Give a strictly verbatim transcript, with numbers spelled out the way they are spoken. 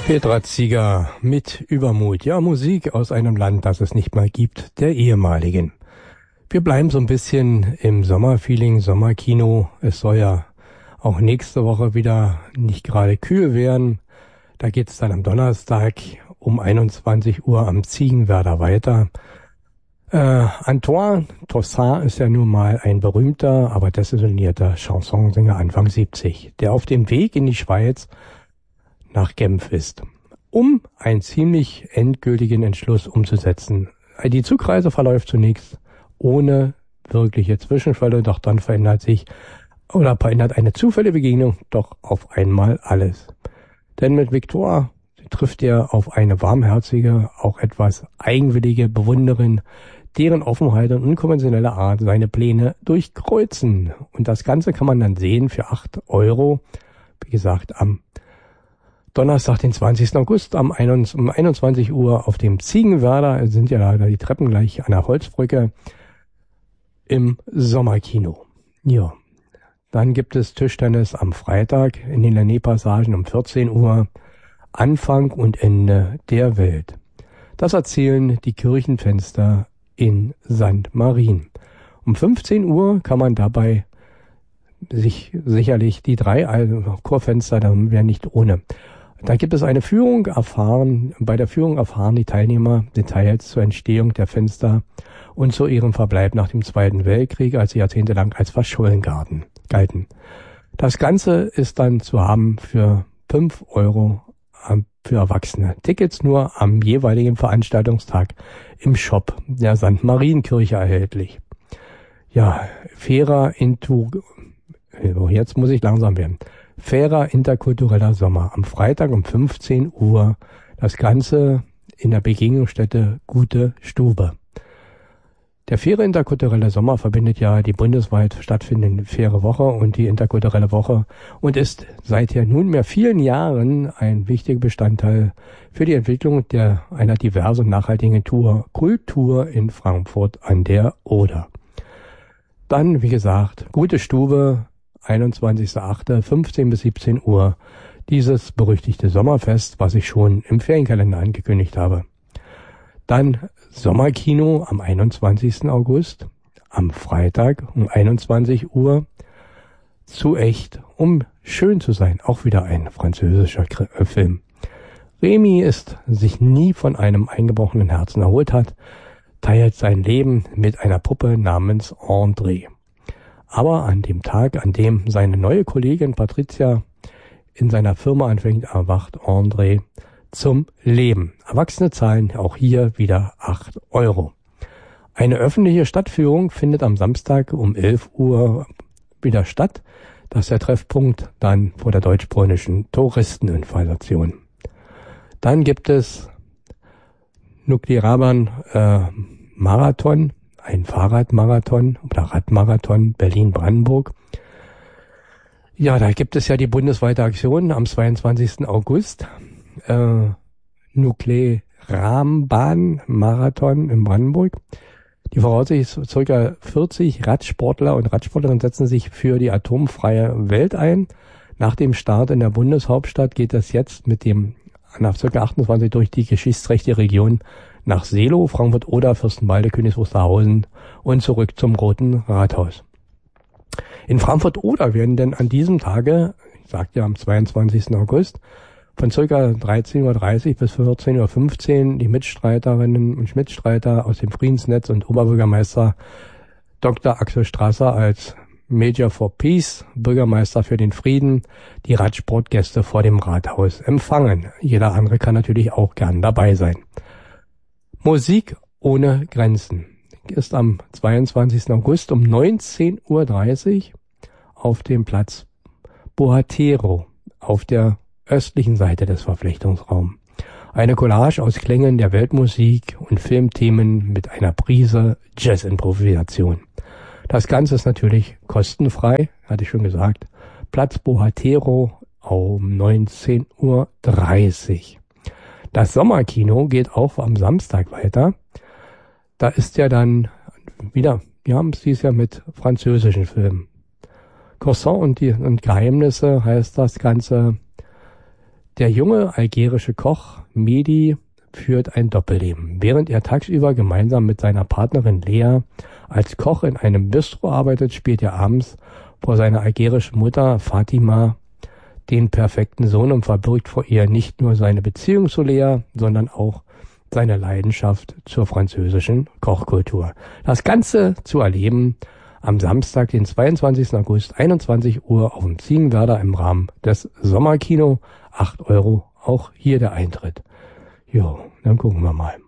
Petra Zieger mit Übermut. Ja, Musik aus einem Land, das es nicht mal gibt, der ehemaligen. Wir bleiben so ein bisschen im Sommerfeeling, Sommerkino. Es soll ja auch nächste Woche wieder nicht gerade kühl werden. Da geht es dann am Donnerstag um einundzwanzig Uhr am Ziegenwerder weiter. Äh, Antoine Toussaint ist ja nun mal ein berühmter, aber desillusionierter Chansonsänger Anfang siebzig, der auf dem Weg in die Schweiz nach Genf ist, um einen ziemlich endgültigen Entschluss umzusetzen. Die Zugreise verläuft zunächst ohne wirkliche Zwischenfälle, doch dann verändert sich oder verändert eine zufällige Begegnung doch auf einmal alles. Denn mit Victoire trifft er auf eine warmherzige, auch etwas eigenwillige Bewunderin, deren Offenheit und unkonventionelle Art seine Pläne durchkreuzen. Und das Ganze kann man dann sehen für acht Euro, wie gesagt, am Donnerstag, den zwanzigsten August um einundzwanzig Uhr auf dem Ziegenwerder, sind ja leider die Treppen gleich an der Holzbrücke, im Sommerkino. Ja, dann gibt es Tischtennis am Freitag in den Lanné-Passagen um vierzehn Uhr, Anfang und Ende der Welt. Das erzählen die Kirchenfenster in Sankt Marien. Um fünfzehn Uhr kann man dabei sich sicherlich die drei also Chorfenster, da wäre nicht ohne. Da gibt es eine Führung erfahren, bei der Führung erfahren die Teilnehmer Details zur Entstehung der Fenster und zu ihrem Verbleib nach dem Zweiten Weltkrieg, als sie jahrzehntelang als verschollen galten. Das Ganze ist dann zu haben für fünf Euro für Erwachsene. Tickets nur am jeweiligen Veranstaltungstag im Shop der Sankt Marienkirche erhältlich. Ja, fairer Intu, jetzt muss ich langsam werden. Fairer interkultureller Sommer. Am Freitag um fünfzehn Uhr. Das Ganze in der Begegnungsstätte Gute Stube. Der faire interkulturelle Sommer verbindet ja die bundesweit stattfindende faire Woche und die interkulturelle Woche und ist seither nunmehr vielen Jahren ein wichtiger Bestandteil für die Entwicklung der einer diversen und nachhaltigen Tour, Kultur in Frankfurt an der Oder. Dann, wie gesagt, Gute Stube, einundzwanzigster achter fünfzehn bis siebzehn Uhr, dieses berüchtigte Sommerfest, was ich schon im Ferienkalender angekündigt habe. Dann Sommerkino am einundzwanzigsten August, am Freitag um einundzwanzig Uhr, zu echt, um schön zu sein, auch wieder ein französischer Film. Remy ist sich nie von einem eingebrochenen Herzen erholt hat, teilt sein Leben mit einer Puppe namens André. Aber an dem Tag, an dem seine neue Kollegin Patricia in seiner Firma anfängt, erwacht André zum Leben. Erwachsene zahlen auch hier wieder acht Euro. Eine öffentliche Stadtführung findet am Samstag um elf Uhr wieder statt. Das ist der Treffpunkt dann vor der deutsch-polnischen Touristeninformation. Dann gibt es Nuklearaban äh, Marathon, ein Fahrradmarathon oder Radmarathon Berlin-Brandenburg. Ja, da gibt es ja die bundesweite Aktion am zweiundzwanzigsten August. Äh, Nuklearambahn-Marathon in Brandenburg. Die voraussichtlich ca. vierzig Radsportler und Radsportlerinnen setzen sich für die atomfreie Welt ein. Nach dem Start in der Bundeshauptstadt geht es jetzt mit dem nach ca. achtundzwanzig durch die geschichtsträchtige Region nach Seelow, Frankfurt-Oder, Fürstenwalde, Königs Wusterhausen und zurück zum Roten Rathaus. In Frankfurt-Oder werden denn an diesem Tage, ich sagte ja am zweiundzwanzigsten August, von ca. dreizehn Uhr dreißig bis vierzehn Uhr fünfzehn die Mitstreiterinnen und Mitstreiter aus dem Friedensnetz und Oberbürgermeister Doktor Axel Strasser als Major for Peace, Bürgermeister für den Frieden, die Radsportgäste vor dem Rathaus empfangen. Jeder andere kann natürlich auch gern dabei sein. Musik ohne Grenzen ist am zweiundzwanzigsten August um neunzehn Uhr dreißig auf dem Platz Bohatero auf der östlichen Seite des Verflechtungsraums. Eine Collage aus Klängen der Weltmusik und Filmthemen mit einer Prise Jazz-Improvisation. Das Ganze ist natürlich kostenfrei, hatte ich schon gesagt. Platz Bohatero um neunzehn Uhr dreißig. Das Sommerkino geht auch am Samstag weiter. Da ist ja dann wieder, wir haben es dieses Jahr mit französischen Filmen. Croissant und, die, und Geheimnisse heißt das Ganze. Der junge algerische Koch Mehdi führt ein Doppelleben. Während er tagsüber gemeinsam mit seiner Partnerin Lea als Koch in einem Bistro arbeitet, spielt er abends vor seiner algerischen Mutter Fatima den perfekten Sohn und verbirgt vor ihr nicht nur seine Beziehung zu Lea, sondern auch seine Leidenschaft zur französischen Kochkultur. Das Ganze zu erleben am Samstag, den zweiundzwanzigsten August, einundzwanzig Uhr auf dem Ziegenwerder im Rahmen des Sommerkino. acht Euro, auch hier der Eintritt. Jo, dann gucken wir mal.